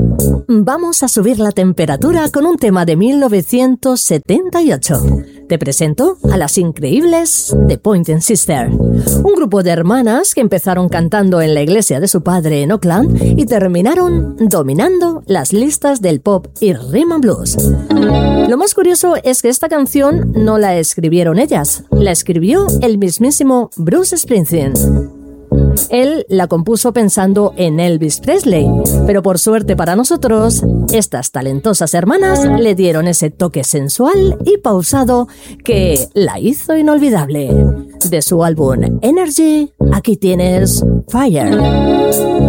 Vamos a subir la temperatura con un tema de 1978. Te presento a las increíbles The Pointer Sisters, un grupo de hermanas que empezaron cantando en la iglesia de su padre en Oakland y terminaron dominando las listas del pop y rhythm and blues. Lo más curioso es que esta canción no la escribieron ellas, la escribió el mismísimo Bruce Springsteen. Él la compuso pensando en Elvis Presley, pero por suerte para nosotros, estas talentosas hermanas le dieron ese toque sensual y pausado que la hizo inolvidable. De su álbum Energy, aquí tienes Fire.